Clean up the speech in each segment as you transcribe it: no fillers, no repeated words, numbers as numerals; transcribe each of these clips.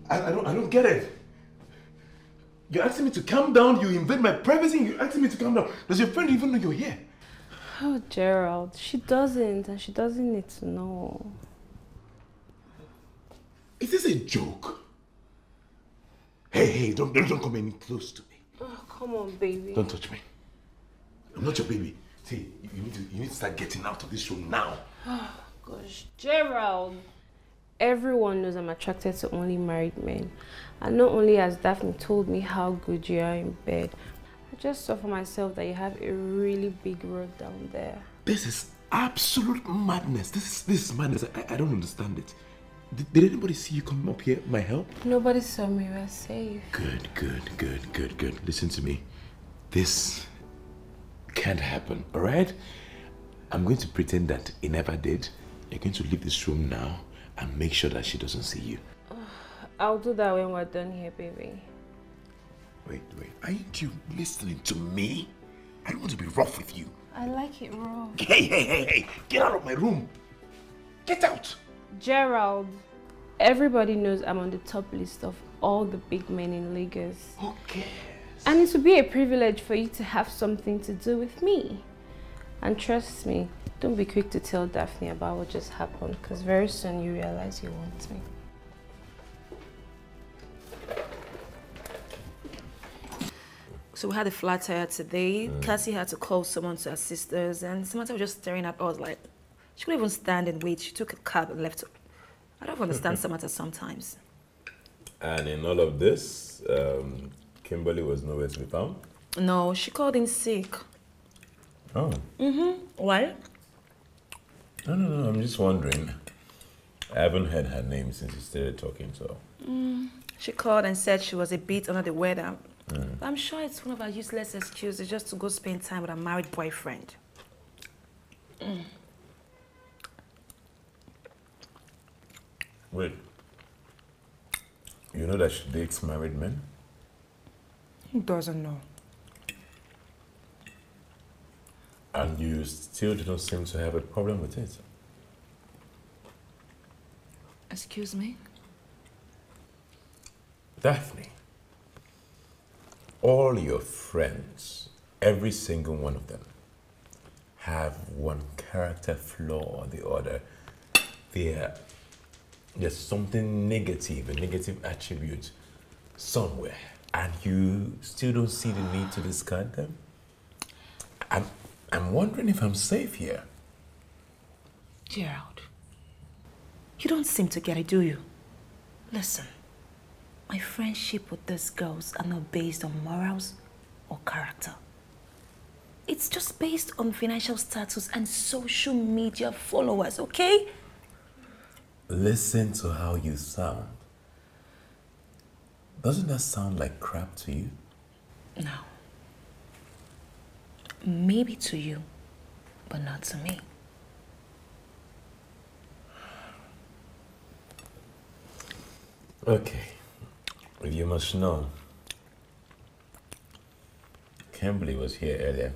I don't get it. You're asking me to calm down, you invade my privacy, and you're asking me to calm down. Does your friend even know you're here? Oh, Gerald, she doesn't, and she doesn't need to know. Is this a joke? Hey, don't come any close to me. Oh, come on, baby. Don't touch me. I'm not your baby. See, you need to start getting out of this room now. Oh, gosh, Gerald. Everyone knows I'm attracted to only married men. And not only has Daphne told me how good you are in bed, I just saw for myself that you have a really big road down there. This is absolute madness. This is madness. I don't understand it. Did anybody see you come up here? My help? Nobody saw me. We were safe. Good. Listen to me. This can't happen, all right? I'm going to pretend that it never did. You're going to leave this room now and make sure that she doesn't see you. I'll do that when we're done here, baby. Wait. Aren't you listening to me? I don't want to be rough with you. I like it raw. Hey. Get out of my room. Get out. Gerald, everybody knows I'm on the top list of all the big men in Lagos. Okay. And it would be a privilege for you to have something to do with me. And trust me, don't be quick to tell Daphne about what just happened, because very soon you realize you want me. So we had a flat tire today. Cassie had to call someone to assist us, and Samantha was just staring at us like she couldn't even stand and wait. She took a cab and left. I don't understand Samantha sometimes. And in all of this, Kimberly was nowhere to be found? No, she called in sick. Oh. Why? No, I'm just wondering. I haven't heard her name since you started talking to her. She called and said she was a bit under the weather. I'm sure it's one of her useless excuses just to go spend time with her married boyfriend. Wait. You know that she dates married men? Who doesn't know? And you still don't seem to have a problem with it. Excuse me? Daphne, all your friends, every single one of them, have one character flaw or the other. There's something negative, a negative attribute somewhere, and you still don't see the need to discard them? I'm wondering if I'm safe here. Gerald, you don't seem to get it, do you? Listen, my friendship with these girls are not based on morals or character. It's just based on financial status and social media followers, okay? Listen to how you sound. Doesn't that sound like crap to you? No. Maybe to you, but not to me. Okay. You must know. Kimberly was here earlier.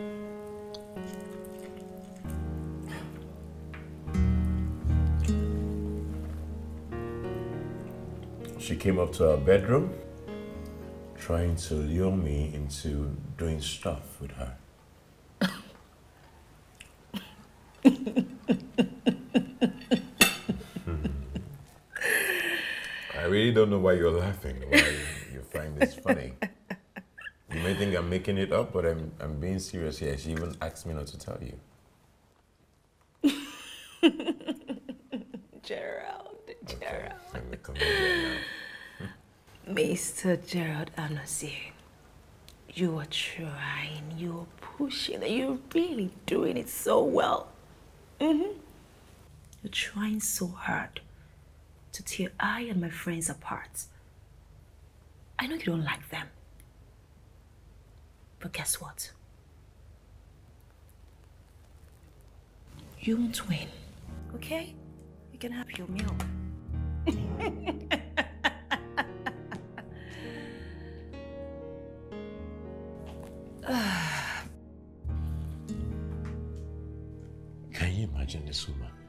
She came up to our bedroom, trying to lure me into doing stuff with her. I really don't know why you're laughing, why you find this funny. You may think I'm making it up, but I'm being serious here. She even asked me not to tell you. Gerald. I'm a comedian now. Mr. Gerald Anansi, you are trying, you're pushing, you're really doing it so well. You're trying so hard to tear I and my friends apart. I know you don't like them. But guess what? You won't win, okay? You can have your meal. Can you imagine this woman?